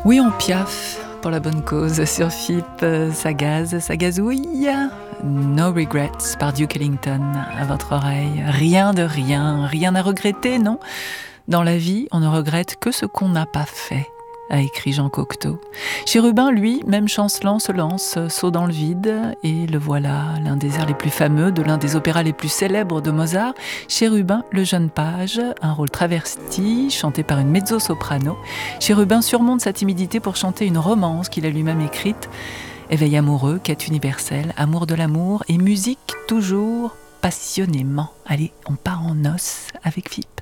Oui, on piaffe pour la bonne cause sur FIP, ça gaze, ça gazouille. No Regrets par Duke Ellington à votre oreille. Rien de rien, rien à regretter, non? Dans la vie, on ne regrette que ce qu'on n'a pas fait, a écrit Jean Cocteau. Chérubin, lui, même chancelant, se lance, saut dans le vide, et le voilà, l'un des airs les plus fameux de l'un des opéras les plus célèbres de Mozart. Chérubin, le jeune page, un rôle travesti, chanté par une mezzo-soprano. Chérubin surmonte sa timidité pour chanter une romance qu'il a lui-même écrite. Éveil amoureux, quête universelle, amour de l'amour et musique toujours passionnément. Allez, on part en noces avec FIP.